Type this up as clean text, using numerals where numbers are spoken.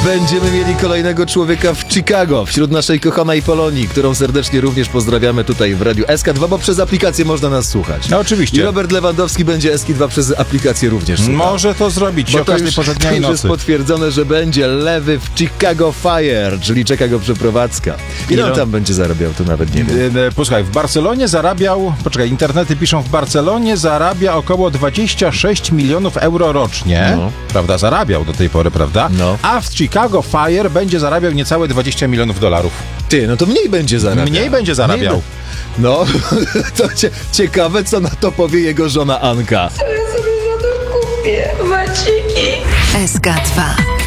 Będziemy mieli kolejnego człowieka w Chicago, wśród naszej kochanej Polonii, którą serdecznie również pozdrawiamy tutaj w Radiu SK2, bo przez aplikację można nas słuchać. No oczywiście. I Robert Lewandowski będzie SK2 przez aplikację również słuchał. Może to zrobić Bo o to każdej już, porze dnia to i już jest nocy. potwierdzone, że będzie lewy w Chicago Fire, czyli czeka go przeprowadzka. Ile on tam będzie zarabiał, to nawet nie wiem. Posłuchaj, w Barcelonie zarabiał, internety piszą, w Barcelonie zarabia około 26 milionów euro rocznie, No. prawda, zarabiał do tej pory, prawda? No. A w Chicago Fire będzie zarabiał niecałe 20 milionów dolarów. Ty, no to mniej będzie zarabiał. Mniej będzie zarabiał. No, to ciekawe, co na to powie jego żona Anka. Co ja sobie za to kupię? Waciki. SK2.